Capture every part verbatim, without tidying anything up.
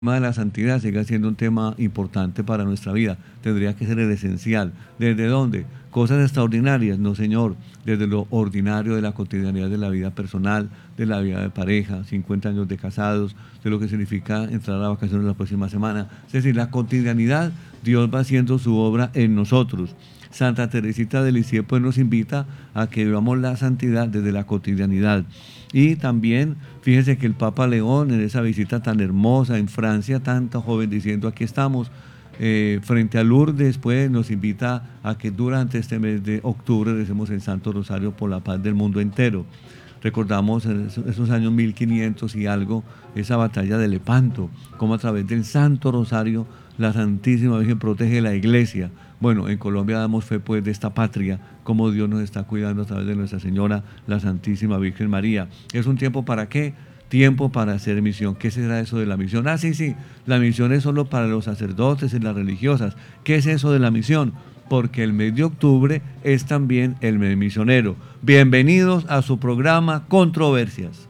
tema de la santidad siga siendo un tema importante para nuestra vida. Tendría que ser el esencial. ¿Desde dónde? Cosas extraordinarias, no señor. Desde lo ordinario de la cotidianidad de la vida personal, de la vida de pareja, cincuenta años de casados, de lo que significa entrar a vacaciones la próxima semana. Es decir, la cotidianidad, Dios va haciendo su obra en nosotros. Santa Teresita de Lisieux pues nos invita a que vivamos la santidad desde la cotidianidad. Y también, fíjense que el Papa León, en esa visita tan hermosa en Francia, tanta joven diciendo aquí estamos, eh, frente a Lourdes, pues nos invita a que durante este mes de octubre recemos el Santo Rosario por la paz del mundo entero. Recordamos en esos años mil quinientos y algo, esa batalla de Lepanto, cómo a través del Santo Rosario la Santísima Virgen protege la Iglesia. Bueno, en Colombia damos fe pues de esta patria, cómo Dios nos está cuidando a través de Nuestra Señora, la Santísima Virgen María. ¿Es un tiempo para qué? Tiempo para hacer misión. ¿Qué será eso de la misión? Ah, sí, sí, la misión es solo para los sacerdotes y las religiosas. ¿Qué es eso de la misión? Porque el mes de octubre es también el mes misionero. Bienvenidos a su programa Controversias.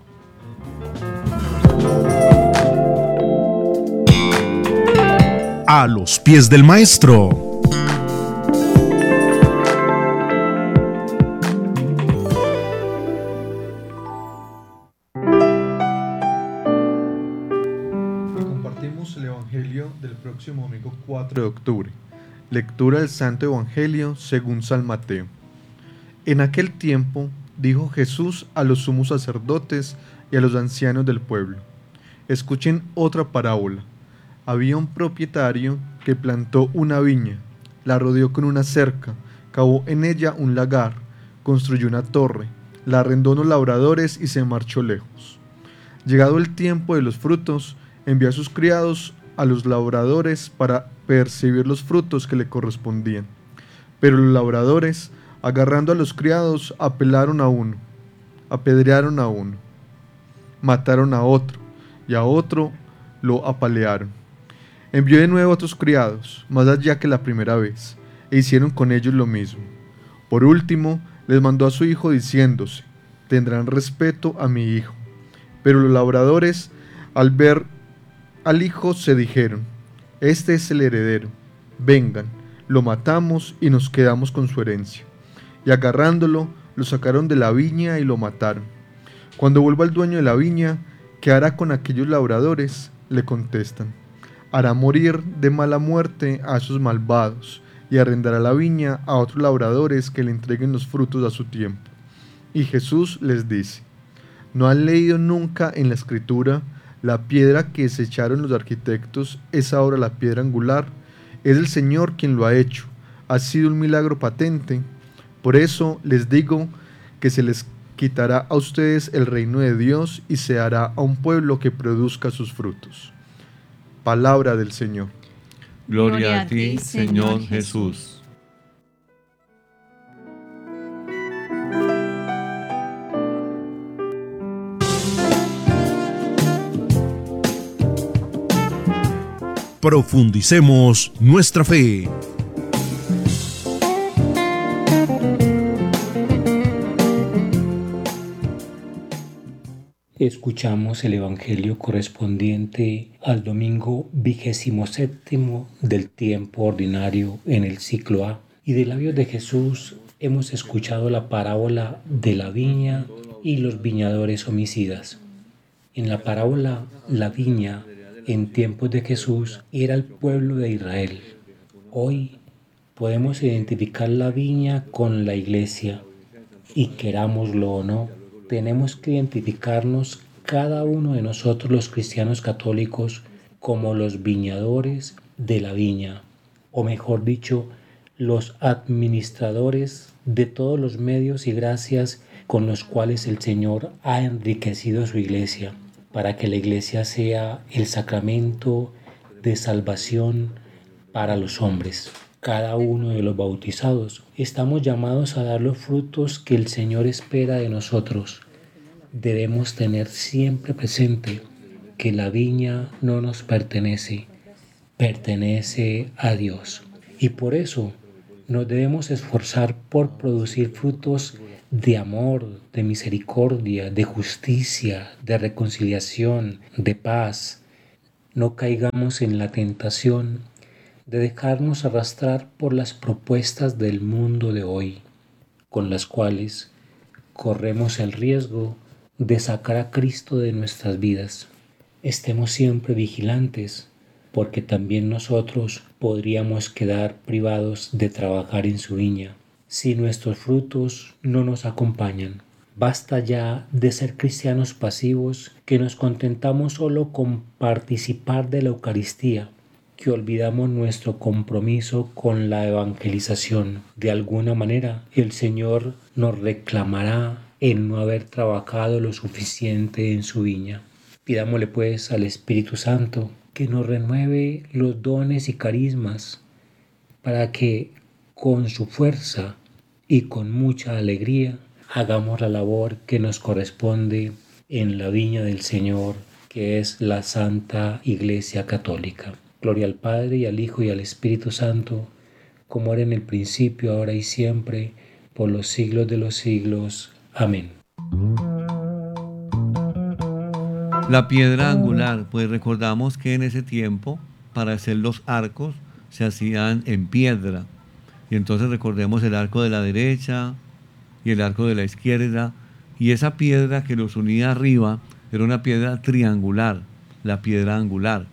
A los pies del maestro. Compartimos el Evangelio del próximo domingo cuatro de octubre. Lectura del Santo Evangelio según San Mateo. En aquel tiempo dijo Jesús a los sumos sacerdotes y a los ancianos del pueblo: escuchen otra parábola. Había un propietario que plantó una viña, la rodeó con una cerca, cavó en ella un lagar, construyó una torre, la arrendó a unos labradores y se marchó lejos. Llegado el tiempo de los frutos, envió a sus criados a los labradores para percibir los frutos que le correspondían. Pero los labradores, agarrando a los criados, apelaron a uno, apedrearon a uno, mataron a otro, y a otro lo apalearon. Envió de nuevo a otros criados, más allá que la primera vez, e hicieron con ellos lo mismo. Por último, les mandó a su hijo diciéndose: tendrán respeto a mi hijo. Pero los labradores, al ver al hijo, se dijeron: este es el heredero, vengan, lo matamos y nos quedamos con su herencia. Y agarrándolo, lo sacaron de la viña y lo mataron. Cuando vuelva el dueño de la viña, ¿qué hará con aquellos labradores? Le contestan: hará morir de mala muerte a esos malvados y arrendará la viña a otros labradores que le entreguen los frutos a su tiempo. Y Jesús les dice: ¿no han leído nunca en la Escritura: la piedra que desecharon los arquitectos es ahora la piedra angular? Es el Señor quien lo ha hecho. Ha sido un milagro patente. Por eso les digo que se les quitará a ustedes el reino de Dios y se hará a un pueblo que produzca sus frutos. Palabra del Señor. Gloria, Gloria a ti, Señor Jesús. Profundicemos nuestra fe. Escuchamos el Evangelio correspondiente al domingo vigésimo séptimo del tiempo ordinario en el ciclo A. Y de labios de Jesús hemos escuchado la parábola de la viña y los viñadores homicidas. En la parábola, la viña, en tiempos de Jesús, era el pueblo de Israel. Hoy podemos identificar la viña con la iglesia, y querámoslo o no, tenemos que identificarnos cada uno de nosotros los cristianos católicos como los viñadores de la viña, o mejor dicho, los administradores de todos los medios y gracias con los cuales el Señor ha enriquecido su iglesia, para que la iglesia sea el sacramento de salvación para los hombres. Cada uno de los bautizados estamos llamados a dar los frutos que el Señor espera de nosotros. Debemos tener siempre presente que la viña no nos pertenece, pertenece a Dios. Y por eso nos debemos esforzar por producir frutos de amor, de misericordia, de justicia, de reconciliación, de paz, no caigamos en la tentación de dejarnos arrastrar por las propuestas del mundo de hoy, con las cuales corremos el riesgo de sacar a Cristo de nuestras vidas. Estemos siempre vigilantes, porque también nosotros podríamos quedar privados de trabajar en su viña si nuestros frutos no nos acompañan. Basta ya de ser cristianos pasivos que nos contentamos solo con participar de la Eucaristía, que olvidamos nuestro compromiso con la evangelización. De alguna manera, el Señor nos reclamará en no haber trabajado lo suficiente en su viña. Pidámosle pues al Espíritu Santo que nos renueve los dones y carismas para que con su fuerza y con mucha alegría hagamos la labor que nos corresponde en la viña del Señor, que es la Santa Iglesia Católica. Gloria al Padre, y al Hijo, y al Espíritu Santo, como era en el principio, ahora y siempre, por los siglos de los siglos. Amén. La piedra angular, pues recordamos que en ese tiempo, para hacer los arcos, se hacían en piedra. Y entonces recordemos el arco de la derecha y el arco de la izquierda. Y esa piedra que los unía arriba era una piedra triangular, la piedra angular.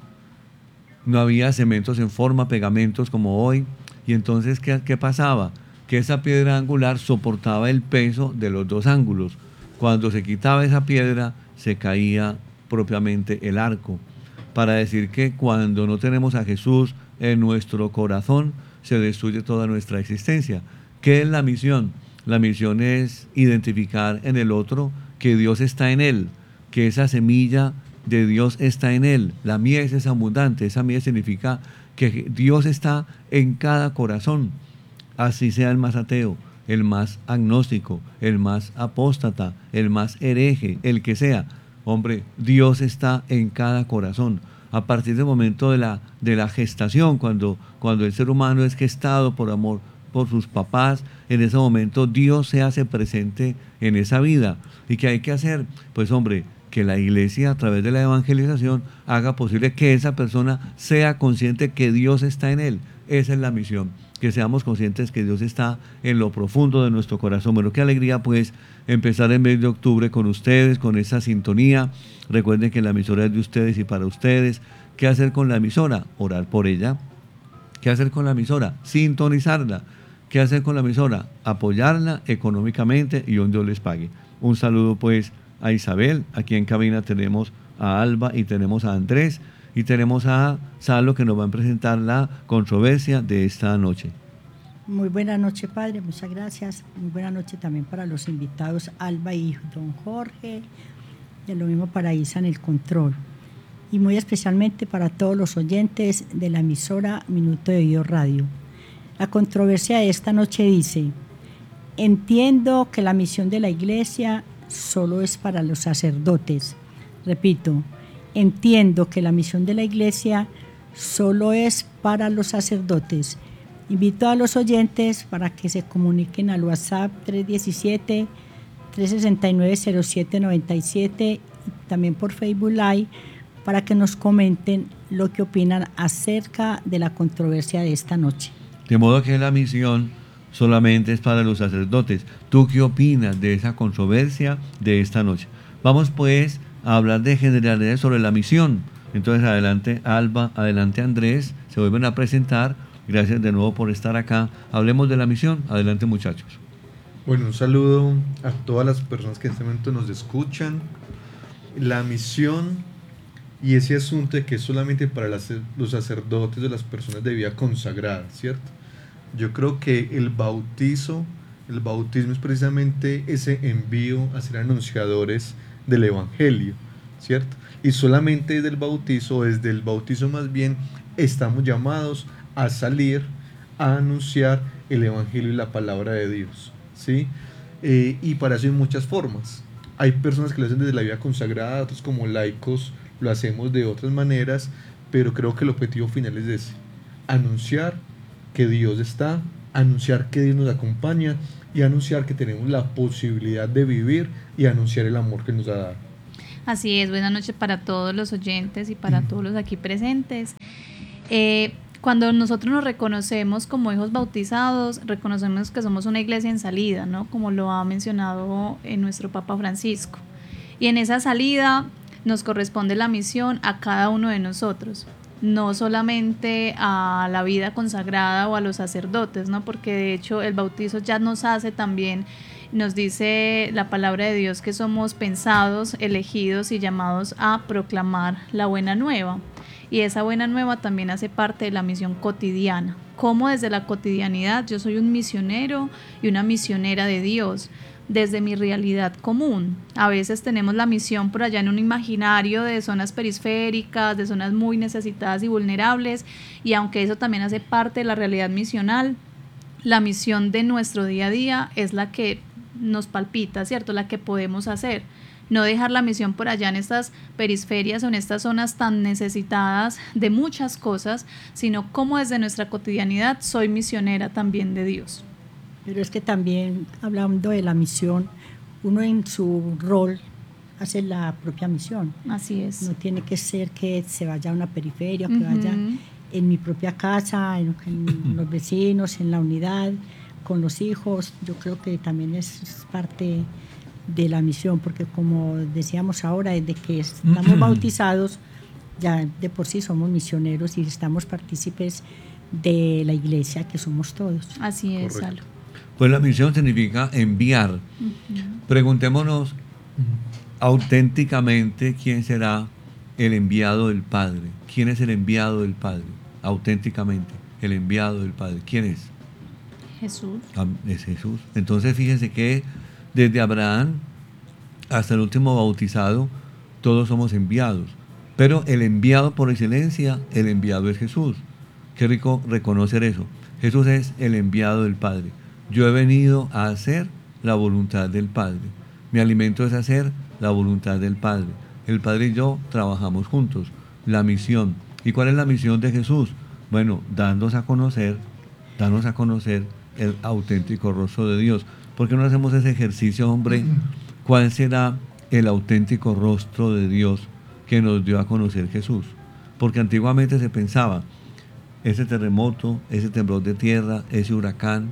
No había cementos en forma, pegamentos como hoy. Y entonces, ¿qué, qué pasaba? Que esa piedra angular soportaba el peso de los dos ángulos. Cuando se quitaba esa piedra, se caía propiamente el arco. Para decir que cuando no tenemos a Jesús en nuestro corazón, se destruye toda nuestra existencia. ¿Qué es la misión? La misión es identificar en el otro que Dios está en él, que esa semilla de Dios está en él. La mies es abundante. Esa mies significa que Dios está en cada corazón, así sea el más ateo, el más agnóstico, el más apóstata, el más hereje, el que sea. Hombre, Dios está en cada corazón. A partir del momento de la, de la gestación, cuando, cuando el ser humano es gestado por amor por sus papás, en ese momento Dios se hace presente en esa vida. ¿Y qué hay que hacer? Pues hombre, que la iglesia a través de la evangelización haga posible que esa persona sea consciente que Dios está en él. Esa es la misión, que seamos conscientes que Dios está en lo profundo de nuestro corazón. Bueno, qué alegría pues empezar el mes de octubre con ustedes, con esa sintonía. Recuerden que la emisora es de ustedes y para ustedes. ¿Qué hacer con la emisora? Orar por ella. ¿Qué hacer con la emisora? Sintonizarla. ¿Qué hacer con la emisora? Apoyarla económicamente y un Dios les pague. Un saludo pues a Isabel. Aquí en cabina tenemos a Alba y tenemos a Andrés. Y tenemos a Salo, que nos van a presentar la controversia de esta noche. Muy buena noche, padre, muchas gracias. Muy buena noche también para los invitados Alba y don Jorge. Y lo mismo para Isa en el control. Y muy especialmente para todos los oyentes de la emisora Minuto de Dios Radio. La controversia de esta noche dice: entiendo que la misión de la iglesia solo es para los sacerdotes. Repito, entiendo que la misión de la iglesia solo es para los sacerdotes. Invito a los oyentes para que se comuniquen al WhatsApp tres diecisiete, tres sesenta y nueve, cero siete noventa y siete y también por Facebook Live para que nos comenten lo que opinan acerca de la controversia de esta noche. De modo que la misión solamente es para los sacerdotes. ¿Tú qué opinas de esa controversia de esta noche? Vamos pues a hablar de generalidades sobre la misión. Entonces adelante Alba, adelante Andrés, se vuelven a presentar. Gracias de nuevo por estar acá. Hablemos de la misión. Adelante muchachos. Bueno, un saludo a todas las personas que en este momento nos escuchan. La misión y ese asunto de que es solamente para las, los sacerdotes de las personas de vida consagrada, ¿cierto? Yo creo que el bautizo, el bautismo es precisamente ese envío a ser anunciadores del Evangelio, ¿cierto? Y solamente desde el bautizo, desde el bautizo más bien, estamos llamados a salir a anunciar el Evangelio y la palabra de Dios, ¿sí? Eh, y para eso hay muchas formas. Hay personas que lo hacen desde la vida consagrada, otros como laicos lo hacemos de otras maneras, pero creo que el objetivo final es ese: anunciar que Dios está, anunciar que Dios nos acompaña y anunciar que tenemos la posibilidad de vivir y anunciar el amor que nos ha dado. Así es, buenas noches para todos los oyentes y para todos los aquí presentes. Eh, cuando nosotros nos reconocemos como hijos bautizados, reconocemos que somos una iglesia en salida, ¿no? Como lo ha mencionado en nuestro Papa Francisco. Y en esa salida nos corresponde la misión a cada uno de nosotros, no solamente a la vida consagrada o a los sacerdotes, ¿no? Porque de hecho el bautizo ya nos hace también, nos dice la palabra de Dios que somos pensados, elegidos y llamados a proclamar la buena nueva. Y esa buena nueva también hace parte de la misión cotidiana. Como desde la cotidianidad yo soy un misionero y una misionera de Dios, desde mi realidad común. A veces tenemos la misión por allá en un imaginario de zonas periféricas, de zonas muy necesitadas y vulnerables, y aunque eso también hace parte de la realidad misional, la misión de nuestro día a día es la que nos palpita, ¿cierto? La que podemos hacer. No dejar la misión por allá en estas periferias o en estas zonas tan necesitadas de muchas cosas, sino cómo desde nuestra cotidianidad soy misionera también de Dios. Pero es que también, hablando de la misión, uno en su rol hace la propia misión. Así es. No tiene que ser que se vaya a una periferia, que Uh-huh. vaya en mi propia casa, en, en los vecinos, en la unidad, con los hijos. Yo creo que también es, es parte de la misión, porque como decíamos ahora, desde que estamos Uh-huh. bautizados, ya de por sí somos misioneros y estamos partícipes de la iglesia, que somos todos. Así es, Correcto. Salo. Pues la misión significa enviar. Uh-huh. Preguntémonos auténticamente quién será el enviado del Padre. ¿Quién es el enviado del Padre? Auténticamente, el enviado del Padre. ¿Quién es? Jesús. Ah, es Jesús. Entonces fíjense que desde Abraham hasta el último bautizado, todos somos enviados. Pero el enviado por excelencia, el enviado es Jesús. Qué rico reconocer eso. Jesús es el enviado del Padre. Yo he venido a hacer la voluntad del Padre. Mi alimento es hacer la voluntad del Padre. El Padre y yo trabajamos juntos. La misión. ¿Y cuál es la misión de Jesús? Bueno, darnos a conocer, darnos a conocer el auténtico rostro de Dios. ¿Por qué no hacemos ese ejercicio, hombre? ¿Cuál será el auténtico rostro de Dios que nos dio a conocer Jesús? Porque antiguamente se pensaba, ese terremoto, ese temblor de tierra, ese huracán,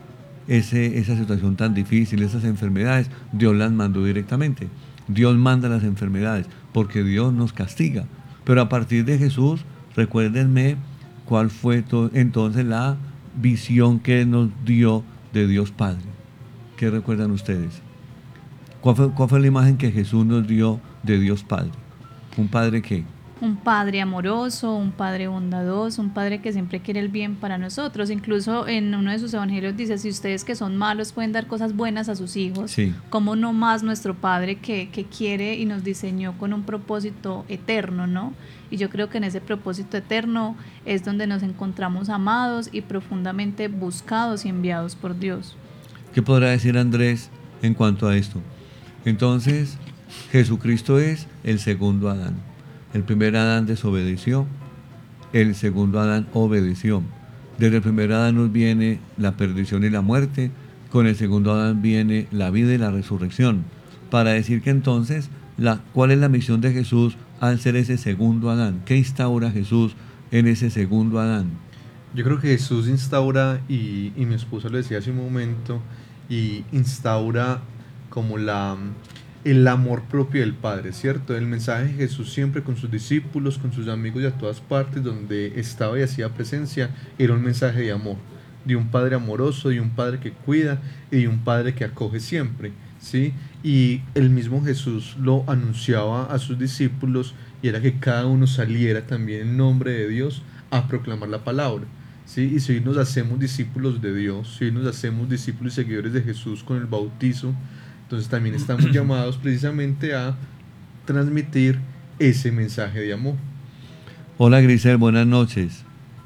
ese, esa situación tan difícil, esas enfermedades, Dios las mandó directamente. Dios manda las enfermedades porque Dios nos castiga. Pero a partir de Jesús, recuérdenme cuál fue to- entonces la visión que nos dio de Dios Padre. ¿Qué recuerdan ustedes? ¿Cuál fue, cuál fue la imagen que Jesús nos dio de Dios Padre? ¿Un Padre qué? Un padre amoroso, un padre bondadoso, un padre que siempre quiere el bien para nosotros. Incluso en uno de sus evangelios dice, si ustedes que son malos pueden dar cosas buenas a sus hijos, Sí. ¿cómo no más nuestro Padre que, que quiere y nos diseñó con un propósito eterno, ¿no? Y yo creo que en ese propósito eterno es donde nos encontramos amados y profundamente buscados y enviados por Dios. ¿Qué podrá decir Andrés en cuanto a esto? Entonces, Jesucristo es el segundo Adán. El primer Adán desobedeció, el segundo Adán obedeció. Desde el primer Adán nos viene la perdición y la muerte, con el segundo Adán viene la vida y la resurrección. Para decir que entonces, la, ¿cuál es la misión de Jesús al ser ese segundo Adán? ¿Qué instaura Jesús en ese segundo Adán? Yo creo que Jesús instaura, y, y mi esposa lo decía hace un momento, y instaura como la, el amor propio del Padre, ¿cierto? El mensaje de Jesús siempre con sus discípulos, con sus amigos y a todas partes donde estaba y hacía presencia, era un mensaje de amor, de un Padre amoroso, de un Padre que cuida y de un Padre que acoge siempre, ¿sí? Y el mismo Jesús lo anunciaba a sus discípulos y era que cada uno saliera también en nombre de Dios a proclamar la palabra, ¿sí? Y si hoy nos hacemos discípulos de Dios, si hoy nos hacemos discípulos y seguidores de Jesús con el bautizo, entonces también estamos llamados precisamente a transmitir ese mensaje de amor. Hola Grisel, buenas noches.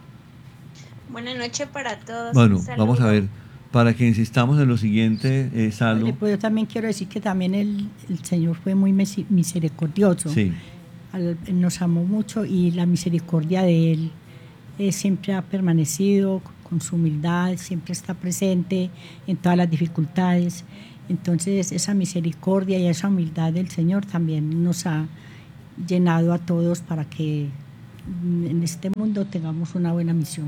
Buenas noches para todos. Bueno, Un vamos a saludo. ver, para que insistamos en lo siguiente, eh, Salo. Pues yo también quiero decir que también el, el Señor fue muy mesi- misericordioso. Sí. Al- nos amó mucho y la misericordia de Él eh, siempre ha permanecido con su humildad, siempre está presente en todas las dificultades. Entonces esa misericordia y esa humildad del Señor también nos ha llenado a todos para que en este mundo tengamos una buena misión.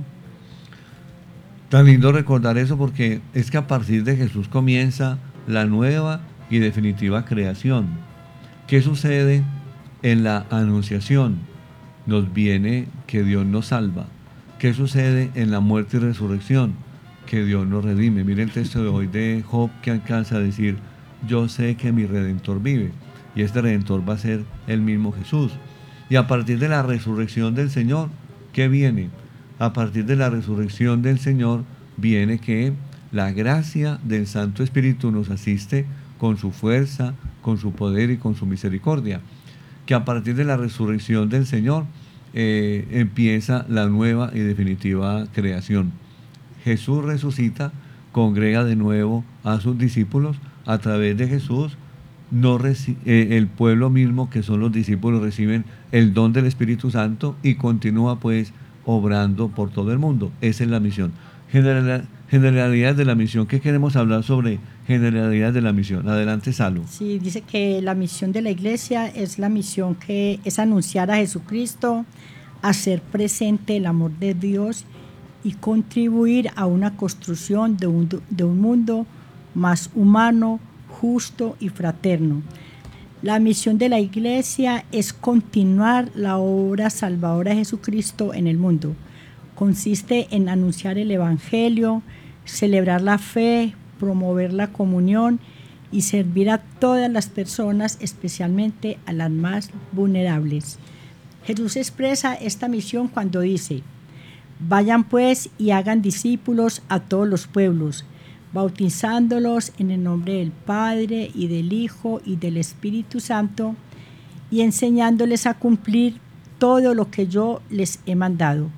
Tan lindo recordar eso, porque es que a partir de Jesús comienza la nueva y definitiva creación. ¿Qué sucede en la anunciación? Nos viene que Dios nos salva. ¿Qué sucede en la muerte y resurrección? Que Dios nos redime. Miren el texto de hoy de Job, que alcanza a decir: yo sé que mi Redentor vive, y este Redentor va a ser el mismo Jesús. Y a partir de la resurrección del Señor, ¿qué viene? A partir de la resurrección del Señor viene que la gracia del Santo Espíritu nos asiste con su fuerza, con su poder y con su misericordia. Que a partir de la resurrección del Señor eh, empieza la nueva y definitiva creación. Jesús resucita, congrega de nuevo a sus discípulos. A través de Jesús, no reci- eh, el pueblo mismo, que son los discípulos, reciben el don del Espíritu Santo y continúa pues obrando por todo el mundo. Esa es la misión. General, generalidades de la misión. ¿Qué queremos hablar sobre generalidades de la misión? Adelante, Salo. Sí, dice que la misión de la iglesia es la misión que es anunciar a Jesucristo, hacer presente el amor de Dios y contribuir a una construcción de un, de un mundo más humano, justo y fraterno. La misión de la iglesia es continuar la obra salvadora de Jesucristo en el mundo. Consiste en anunciar el Evangelio, celebrar la fe, promover la comunión y servir a todas las personas, especialmente a las más vulnerables. Jesús expresa esta misión cuando dice: vayan pues y hagan discípulos a todos los pueblos, bautizándolos en el nombre del Padre y del Hijo y del Espíritu Santo, y enseñándoles a cumplir todo lo que yo les he mandado.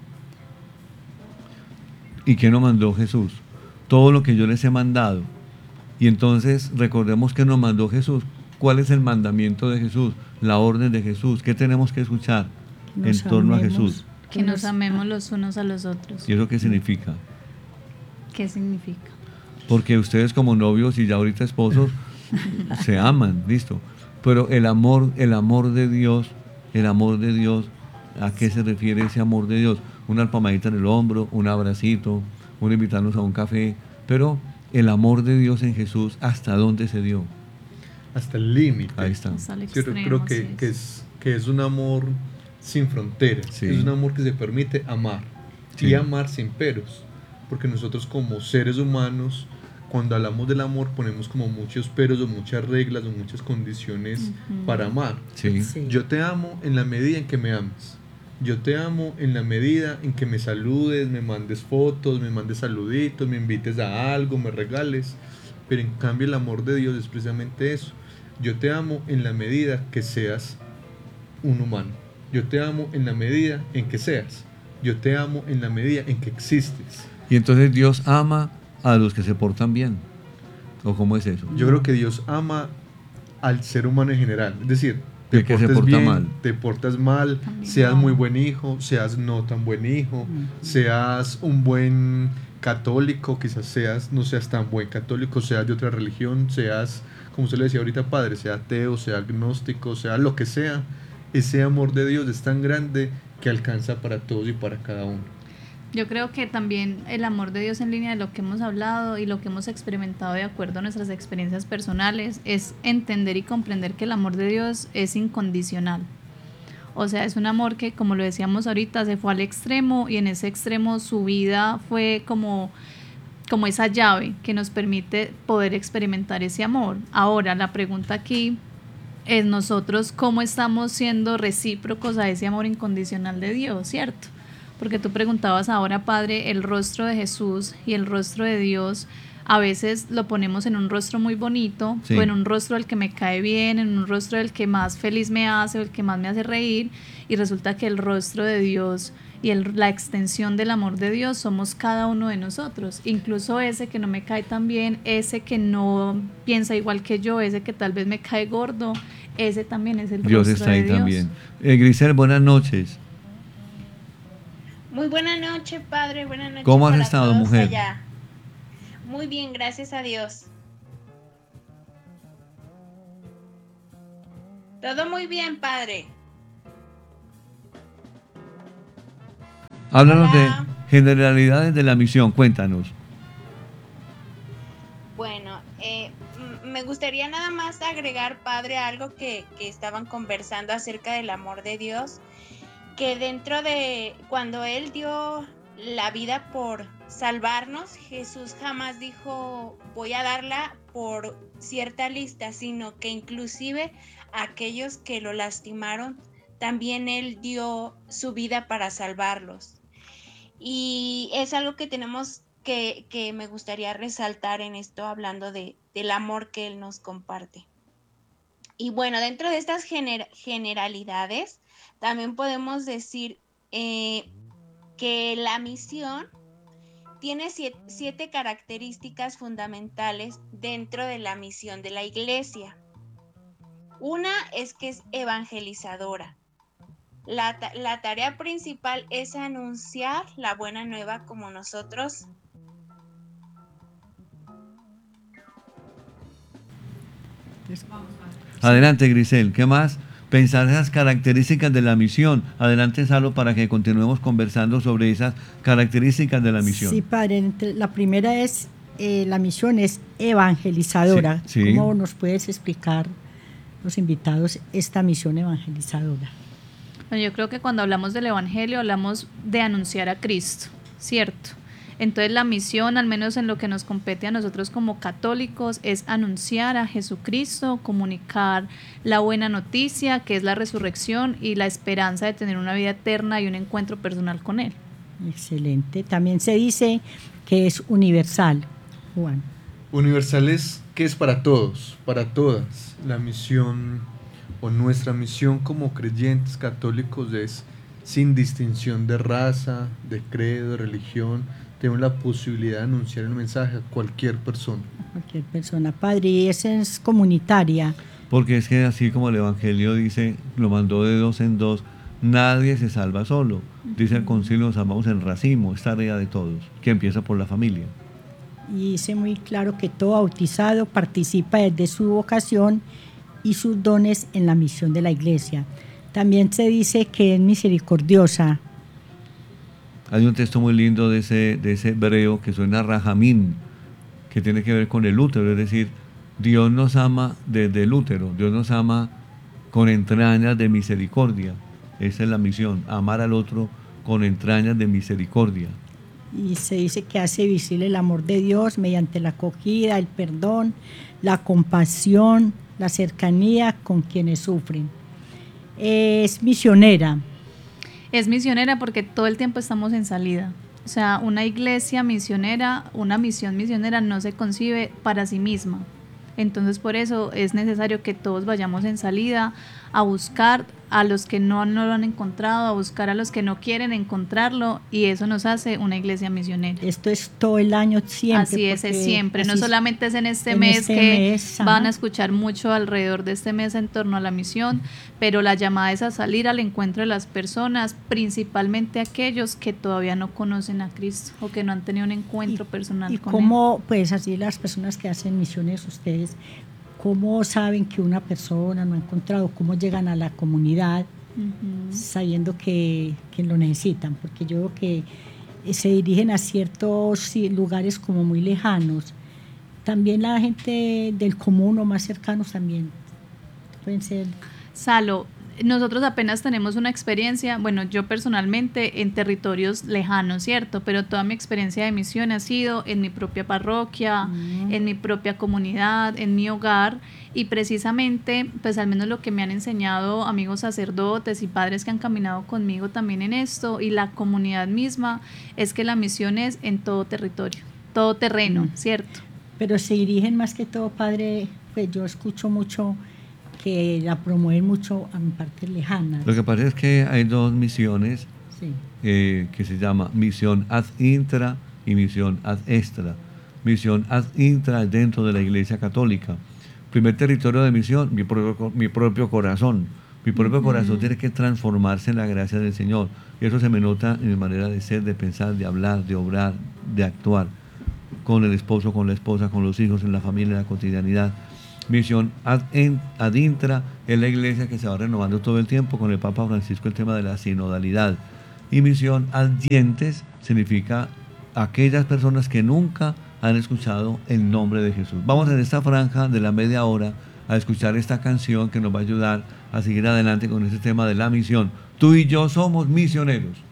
¿Y qué nos mandó Jesús? Todo lo que yo les he mandado. Y entonces recordemos que nos mandó Jesús. ¿Cuál es el mandamiento de Jesús? La orden de Jesús. ¿Qué tenemos que escuchar en torno a Jesús? Que nos amemos los unos a los otros. ¿Y eso qué significa? ¿Qué significa? Porque ustedes como novios y ya ahorita esposos se aman, listo. Pero el amor, el amor de Dios, el amor de Dios, ¿a qué se refiere ese amor de Dios? Una palmadita en el hombro, un abracito, un invitarnos a un café. Pero el amor de Dios en Jesús, ¿hasta dónde se dio? Hasta el límite. Ahí está. Hasta el Yo extremo, creo que, así que, es, que es un amor sin fronteras. Sí. Es un amor que se permite amar. Sí. Y amar sin peros. Porque nosotros como seres humanos, cuando hablamos del amor, ponemos como muchos peros o muchas reglas o muchas condiciones Ujú. para amar. Sí. Sí. Yo te amo en la medida en que me ames. Yo te amo en la medida en que me saludes, me mandes fotos, me mandes saluditos, me invites a algo, me regales. Pero en cambio el amor de Dios es precisamente eso. Yo te amo en la medida que seas un humano. Yo te amo en la medida en que seas. Yo te amo en la medida en que existes. Y entonces Dios ama a los que se portan bien. ¿O cómo es eso? Yo creo que Dios ama al ser humano en general. Es decir, te El que se portes porta bien, mal. te portas mal, También seas no. muy buen hijo, seas no tan buen hijo, seas un buen católico, quizás seas, no seas tan buen católico, seas de otra religión, seas, como usted le decía ahorita, padre, sea ateo, sea agnóstico, sea lo que sea. Ese amor de Dios es tan grande que alcanza para todos y para cada uno. Yo creo que también el amor de Dios, en línea de lo que hemos hablado y lo que hemos experimentado de acuerdo a nuestras experiencias personales, es entender y comprender que el amor de Dios es incondicional. O sea, es un amor que, como lo decíamos ahorita, se fue al extremo, y en ese extremo su vida fue como, como esa llave que nos permite poder experimentar ese amor. Ahora, la pregunta aquí es: nosotros, ¿cómo estamos siendo recíprocos a ese amor incondicional de Dios, cierto? Porque tú preguntabas ahora, Padre, el rostro de Jesús y el rostro de Dios, a veces lo ponemos en un rostro muy bonito, Sí. o en un rostro del que me cae bien, en un rostro del que más feliz me hace, o el que más me hace reír, y resulta que el rostro de Dios y el, la extensión del amor de Dios somos cada uno de nosotros, incluso ese que no me cae tan bien, ese que no piensa igual que yo, ese que tal vez me cae gordo, ese también es el Dios rostro está de ahí Dios. también. Eh, Grisel, buenas noches. Muy buena noche, padre. Buenas noches. ¿Cómo has para estado, todos mujer? allá. Muy bien, gracias a Dios. Todo muy bien, padre. Háblanos de Hola. generalidades de la misión, cuéntanos. Bueno, eh, m- me gustaría nada más agregar, padre, algo que, que estaban conversando acerca del amor de Dios, que dentro de cuando Él dio la vida por salvarnos, Jesús jamás dijo voy a darla por cierta lista, sino que inclusive a aquellos que lo lastimaron, también Él dio su vida para salvarlos. Y es algo que tenemos que, que me gustaría resaltar en esto, hablando de, del amor que Él nos comparte. Y bueno, dentro de estas gener- generalidades, también podemos decir eh, que la misión tiene siete, siete características fundamentales dentro de la misión de la iglesia. Una es que es evangelizadora. La, ta- la tarea principal es anunciar la buena nueva como nosotros. Adelante, Grisel, ¿qué más? Pensar esas características de la misión. Adelante, Salo, para que continuemos conversando sobre esas características de la misión. Sí, padre. entre- La primera es, eh, la misión es evangelizadora. Sí, sí. ¿Cómo nos puedes explicar, los invitados, esta misión evangelizadora? Bueno, yo creo que cuando hablamos del Evangelio hablamos de anunciar a Cristo, ¿cierto? Entonces la misión, al menos en lo que nos compete a nosotros como católicos, es anunciar a Jesucristo, comunicar la buena noticia, que es la resurrección y la esperanza de tener una vida eterna y un encuentro personal con Él. Excelente. También se dice que es universal, Juan. Universal es que es para todos, para todas. La misión o nuestra misión como creyentes católicos es sin distinción de raza, de credo, de religión. Tenemos la posibilidad de anunciar el mensaje a cualquier persona. Cualquier persona, padre. Y esa es comunitaria. Porque es que así como el Evangelio dice, lo mandó de dos en dos, nadie se salva solo. Dice el concilio, nos amamos en racimo, es tarea de todos, que empieza por la familia. Y dice muy claro que todo bautizado participa desde su vocación y sus dones en la misión de la iglesia. También se dice que es misericordiosa. Hay un texto muy lindo de ese, de ese hebreo que suena rajamín, que tiene que ver con el útero, es decir, Dios nos ama desde el útero, Dios nos ama con entrañas de misericordia. Esa es la misión, amar al otro con entrañas de misericordia. Y se dice que hace visible el amor de Dios mediante la acogida, el perdón, la compasión, la cercanía con quienes sufren. Es misionera. Es misionera porque todo el tiempo estamos en salida. O sea, una iglesia misionera, una misión misionera no se concibe para sí misma. Entonces, por eso es necesario que todos vayamos en salida a buscar a los que no, no lo han encontrado, a buscar a los que no quieren encontrarlo, y eso nos hace una iglesia misionera. Esto es todo el año siempre. Así es, es porque siempre, no así solamente es en este en mes este que mes, van ajá. a escuchar mucho alrededor de este mes en torno a la misión, pero la llamada es a salir al encuentro de las personas, principalmente aquellos que todavía no conocen a Cristo o que no han tenido un encuentro personal Y con cómo, pues así las personas que hacen misiones, ustedes, ¿cómo saben que una persona no ha encontrado? ¿Cómo llegan a la comunidad Él. Ujú. sabiendo que, que lo necesitan? Porque yo veo que eh, se dirigen a ciertos sí, lugares como muy lejanos. También la gente del común o más cercanos también pueden ser. Salo, nosotros apenas tenemos una experiencia, bueno, yo personalmente en territorios lejanos, ¿cierto? Pero toda mi experiencia de misión ha sido en mi propia parroquia, Mm. en mi propia comunidad, en mi hogar, y precisamente, pues al menos lo que me han enseñado amigos sacerdotes y padres que han caminado conmigo también en esto, y la comunidad misma, es que la misión es en todo territorio, todo terreno, Mm. ¿cierto? Pero se dirigen más que todo, padre, pues yo escucho mucho que la promueven mucho a mi parte lejana. Lo que pasa es que hay dos misiones Sí. eh, que se llama misión ad intra y misión ad extra. Misión ad intra es dentro de la Iglesia Católica. Primer territorio de misión, mi propio, mi propio corazón. Mi propio corazón tiene que transformarse en la gracia del Señor. Y eso se me nota en mi manera de ser, de pensar, de hablar, de obrar, de actuar. Con el esposo, con la esposa, con los hijos, en la familia, en la cotidianidad. Misión ad, en, ad intra es la iglesia que se va renovando todo el tiempo con el Papa Francisco, el tema de la sinodalidad. Y misión adyentes significa aquellas personas que nunca han escuchado el nombre de Jesús. Vamos en esta franja de la media hora a escuchar esta canción que nos va a ayudar a seguir adelante con este tema de la misión. Tú y yo somos misioneros.